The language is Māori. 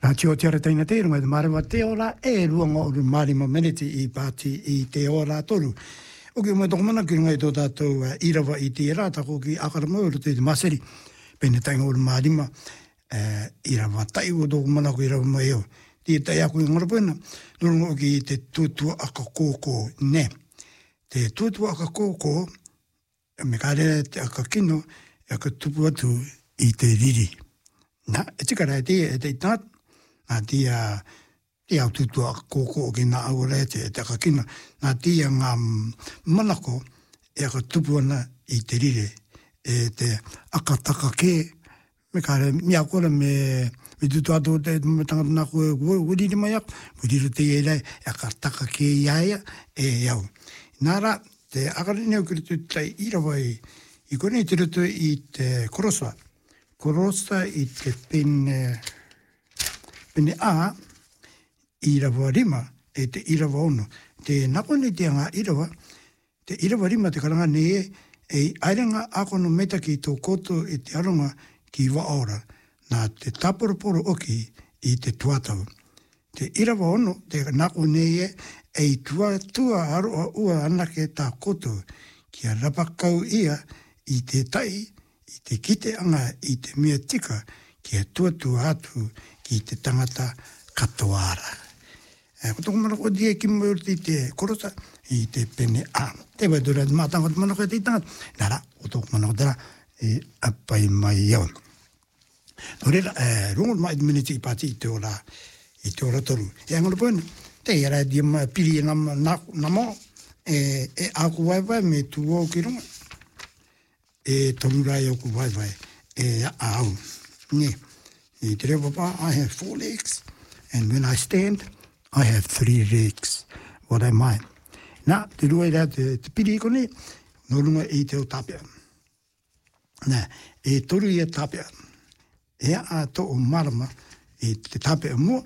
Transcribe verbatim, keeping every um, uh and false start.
Nā tio te arataina te runga, te marewa te ora, e ruanga o ru marima meneti i pāti i te ora toru. O ki umai toko mana ki runga i tō tātou uh, irawa i te era, tako ki akaramau o te maseri, pene tainga o ru marima, uh, irawa tai o toko mana ko irawa mai o. Ti e tai aku i ngarapuena, nurunga o ki te tūtua aka kōkō, ne. Te tūtua aka kōkō, me kāre te aka kino, e aka tupu atu i te riri. Nā, e tikara e te e te itanat, nā tia, tia au tutua kōkō ki nā aura e te, te kakina, nā tia ngā manako e aka tupu ana i te rire, e te akataka ke, me kāre, mia kora me, me tutu ato te tangata nā koe, uriri mai aku, uriri te e rei, e akataka ke iaia, e iau. Nāra, te akarine au kiri tu tai irawa i, i kone i te rutu i te korosa, korosa i te pene, pene a, irawa rima, e te irawa ono. Te nakone te ngā irawa, te irawa rima te karanga ne e, e airenga akono meta ki tō koto e te aronga ki waora, nā te taporoporo oki i te tuatau. Te irawa ono, te nakone e, e tua tua aroa ua anake tā koto, ki a rapakau ia i te tai, i te kite anga, i te mea tika, ki a tuatua atu, ki te tangata katoara. E, ko toko manako dia ki mo i te korosa, i te pene a. Te wai dura mātanga te manako e te tangata. Nara, ko toko manako tera, e apai mai iau. No reira, e, rungo mai te miniti i pāti i te ora, i te ora toru. E angana poena, te ia rai dia mai piri e namo, e, e aku waiwai me tuo ki runga. E toru rai oku waiwai, e au. Nge. I te reo papa, I have four legs, and when I stand, I have three legs. What am I? Nā, te rua i rea te, te piri kone, no runga i te o tapia. Nā, e toru i a tapia. E a to o marama, e te tapia mua,